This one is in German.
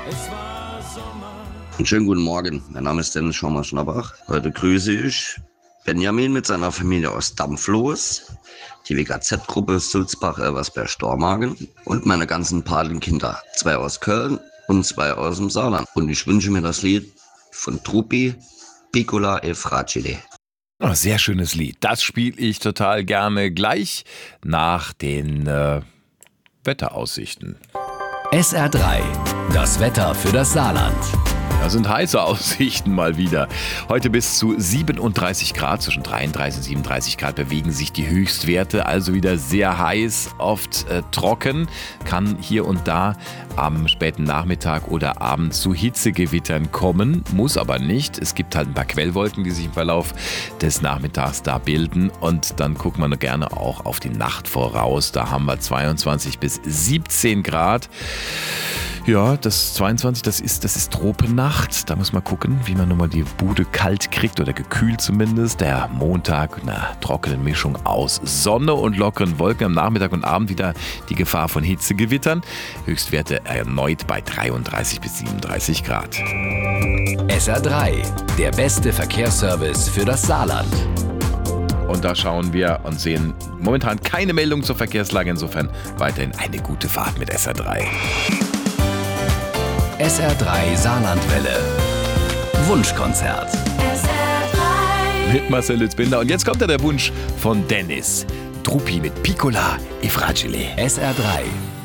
Einen schönen guten Morgen, mein Name ist Dennis Schaumer-Schnappach. Heute grüße ich Benjamin mit seiner Familie aus Dampfloos, die WKZ-Gruppe Sulzbach-Elversberg-Stormagen und meine ganzen Patenkinder, 2 aus Köln und 2 aus dem Saarland. Und ich wünsche mir das Lied von Truppi, Piccola e Fragile. Oh, sehr schönes Lied. Das spiele ich total gerne gleich nach den Wetteraussichten. SR3, das Wetter für das Saarland. Das sind heiße Aussichten mal wieder. Heute bis zu 37 Grad, zwischen 33 und 37 Grad bewegen sich die Höchstwerte, also wieder sehr heiß, oft trocken, kann hier und da am späten Nachmittag oder Abend zu Hitzegewittern kommen, muss aber nicht. Es gibt halt ein paar Quellwolken, die sich im Verlauf des Nachmittags da bilden und dann guckt man gerne auch auf die Nacht voraus. Da haben wir 22 bis 17 Grad. Ja, das 22, das ist Tropennacht. Da muss man gucken, wie man nochmal die Bude kalt kriegt oder gekühlt zumindest. Der Montag, eine trockene Mischung aus Sonne und lockeren Wolken. Am Nachmittag und Abend wieder die Gefahr von Hitzegewittern. Höchstwerte erneut bei 33 bis 37 Grad. SR3, der beste Verkehrsservice für das Saarland. Und da schauen wir und sehen momentan keine Meldung zur Verkehrslage. Insofern weiterhin eine gute Fahrt mit SR3. SR3 Saarlandwelle. Wunschkonzert. SR3. Mit Marcel Lützbinder. Und jetzt kommt der Wunsch von Dennis. Truppi mit Piccola e Fragile. SR3,